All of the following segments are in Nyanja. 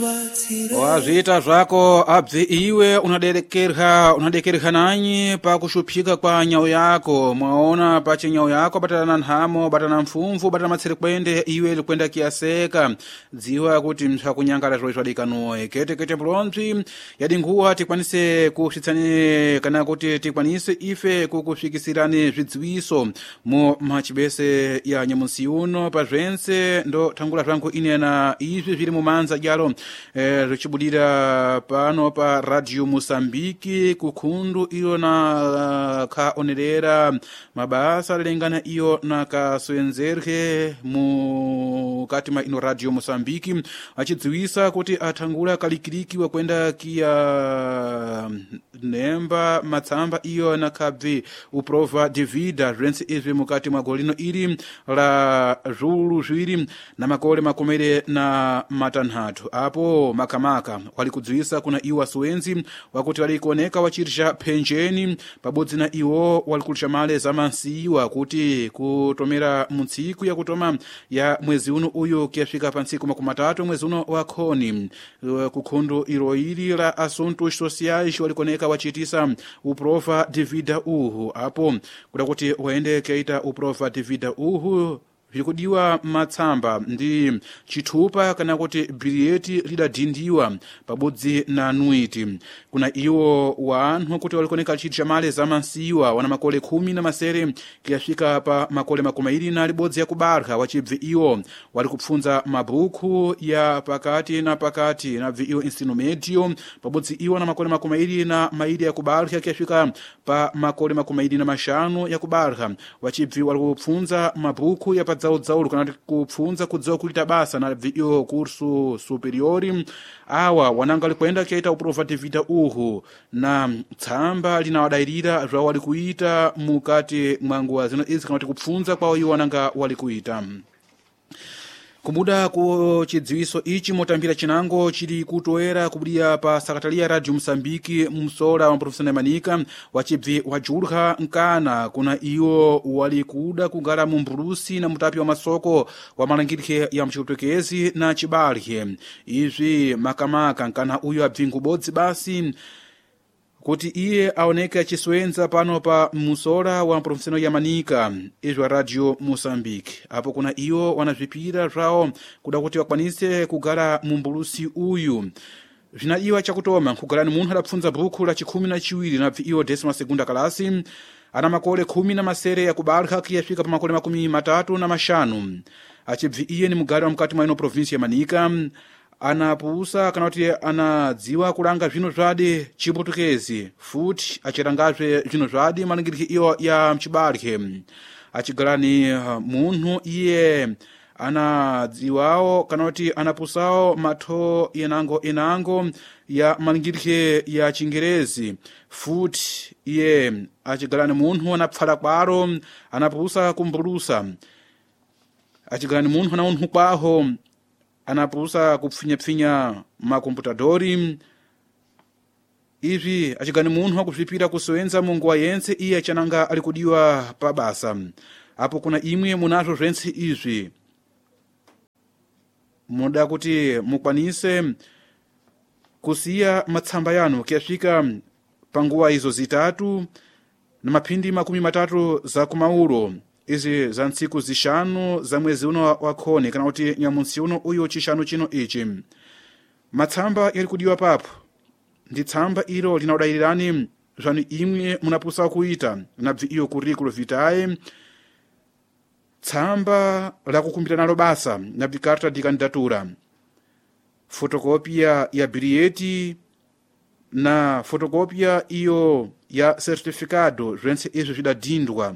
wazviita zvako abve iwe unadekereka nanyi pakushuphika kwa nyau yako. Mwaona pache nyau yako batana nhamo, batana mfumvu, batana matsirikwende iwe likwenda kiaseka. Dziwa kuti msakunyangala zvoizvo adikanoe. Kete mlonzi yadi nguwa tikwanise kusvitsani kana kuti tikwanise ife kukusvikisirani zvidziwiso mu machibese ya nyamusi uno pazvense ndo thangula zvangu inena izvi zviri mumanza dyalo richibudira pano pa Radio Mosambiki kukhundu iyo na kaonerera mabasa lengana iyo na kaswenzerhe mukati mwa ino Radio Mosambiki achidziwisa kuti athangula kalikiliki wa kwenda kia nemba matsamba iyo na kabvi uprova de vida zvense izvi mukati mwa golino iri la zulu zviri na makole makomere na matanhatu apo makamaka wali kudziwisa kuna iwa suenzi wakuti wali kuoneka wachirja penjeni pabodzi na iwo wali kulisha male za mansiwa kuti kutomera muntsiku ya kutoma ya mwezi uno uyu kiafika pa ntsiku makumatatu mwezi uno wakhoni kukhundu ilo ili la assuntos sociais wali kuoneka wachitisa uprova de vida uhu apo kuda kuti waende keita uprova de vida uhu vikudiwa matsamba ndi chithupa kana kuti biliyeti lidadindiwa pabodzi na nuiti. Kuna iwo wanthu kuti walikoneka chiti cha male za mansiwa wana makole 10 na masere kiyafika pa makole makumairi na libodzi ya kubarha wachibvi iwo wali kupfunza mabuku ya pakati na bvi iwo ensino medio pabodzi iwo na makole makumairi na mairi ya kubarha kiyafika pa makole makumairi na mashanu ya kubarha wachibvi wali kupfunza mabuku ya dzaudzaulu kana kupfunza kudziwa kulita basa na bviyo kursu superiori awa wananga likwenda kiaita uprova de vida uhu na tsamba linawadairira zwa wali kuita mukati mwanguwa zino izi kana kuti kupfunza kwa iwo wananga wali kuita. Kumuda ku chidziwiso ichi motambira chinango chiri kutoera kubudia pa sakatalia Radio Mosambiki msola wa Profesa Manika wachibvi wajurha nkana kuna iyo wali kuda kugala mumbulusi na mutapi wa masoko wa malangirike ya mchiputokezi na chibarhe izvi makamaka nkana uyu abvingu bodzi basi kuti iye aoneka chiswenza pano pa musola wa Profesa ya Manika izwa Radio Mosambiki apo kuna iyo wanazvipira zvawo kuda kuti wakwanise kugala mumbulusi uyu zvinadiwa chakutoma kugala ni munthu adapfunza buku la 12 na bvi iyo 12ª kalasi ana makole 10 na masere ya kubarha kiyafika pa makole 35 achibvi iye ni mugari wa mukati mwa ino provinsi ya Manika anapusa kana kuti anadziwa kulanga zvino zvadi chiputukezi futi achirangazve zvino zvadi malingiriki iyo ya mchibarhe achigalani munthu iye anadziwawo kana kuti anapusawo matho enango ya malingirike ya chingerezi futi iye achigalani munthu anapfala kwaro anapusa kumbulusa achigalani munthu na unthu kwaho anapusa kupfinya makomputadori izvi achigani munthu akuzvipira kusoenza munguwa yense iye chananga ali kudiwa pa basa apo kuna imwe munazvo zvense izvi muda kuti mukwanise kusiya matsamba yanu kiyasvika panguwa izo zitatu na maphindi 30 za kumauro izi za ntsiku zishanu za mwezi uno wakhoni kana kuti nyamusi uno uyo chishanu chino ichi matsamba yali kudiwa papo ndi tsamba ilo linaudayirirani zvanu imwe munapusa kuita na bvi iyo curriculo vitae tsamba la kukumbira nalo basa na bvi carta de candidatura fotokopia ya biliyeti na fotokopia iyo ya certificado zvense izvi zvidadindwa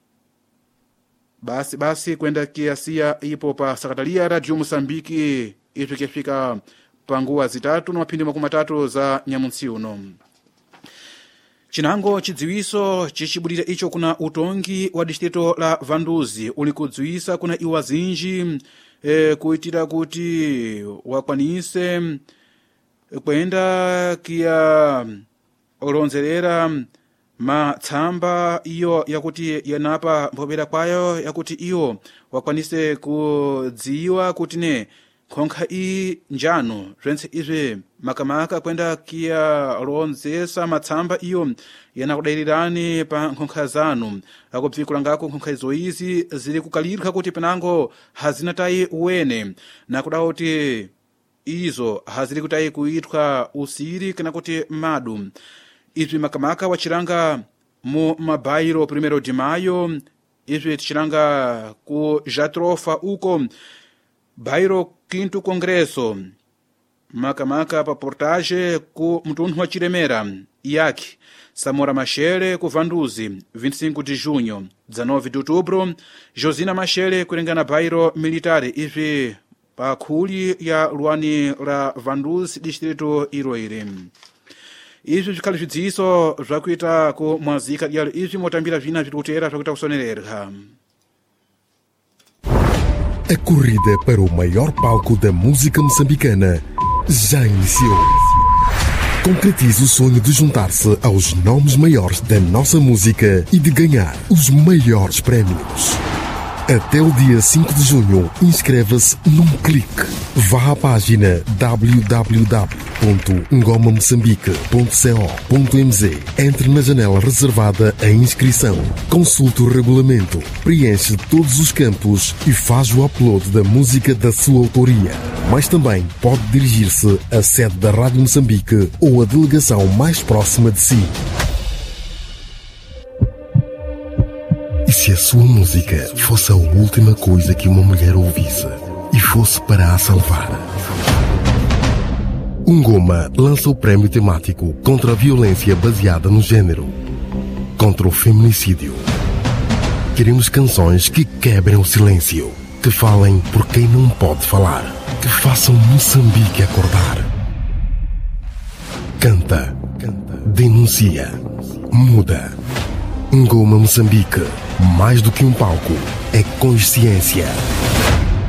basi kwenda kiasia ipo pa sakatalia Radio Mosambiki izvi kifika panguwa zitatu na maphindi 30 za nyamusi uno. Chinango chidziwiso chichibudira icho kuna utongi wa distrito la Vanduzi uli kudziwisa kuna iwa zinji kuitira kuti wakwanise kwenda kia olonzerera matsamba iyo yakuti yanapa mpopera kwayo yakuti iyo wakwanise kudziwa kuti ne khonkha i njano bzwentse izvi makamaka kwenda kiya lonzesa matsamba iyo yanakudairirani pa nkhonkha zanu akubvikula ngako nkhonkha izo izi ziri kukalirika kuti penango hazina tayi uwene nakuda kuti izo haziri kutayi kuitwa usiri kana kuti madu. Izvi makamaka wachiranga mu mabairo 1 de maio, izvi tichiranga ku Jatrofa uko bairo 5º Congresso, makamaka pa portage ku mtunhu wa Chiremera Iaki, Samora Machel ku Vanduzi 25 de junho, 19 de outubro, Josina Machel kulengana bairo militare izvi pa khuli ya Luani la Vanduzi distrito Iroire. Izvi zvikali zvidziso zvakuita ku mwazika dyalo izvi motambira zvina zviri kutera zvakuita kusonererha. A corrida para o maior palco da música moçambicana já iniciou. Concretize o sonho de juntar-se aos nomes maiores da nossa música e de ganhar os maiores prémios. Até o dia 5 de junho, inscreva-se num clique. Vá à página www.ngomamoçambique.co.mz. Entre na janela reservada à inscrição. Consulte o regulamento, preenche todos os campos e faz o upload da música da sua autoria. Mas também pode dirigir-se à sede da Rádio Moçambique ou à delegação mais próxima de si. E se a sua música fosse a última coisa que uma mulher ouvisse e fosse para a salvar? Ngoma lança o prémio temático contra a violência baseada no género, contra o feminicídio. Queremos canções que quebrem o silêncio, que falem por quem não pode falar, que façam Moçambique acordar. Canta, denuncia, muda. Ngoma Moçambique, mais do que um palco, é consciência.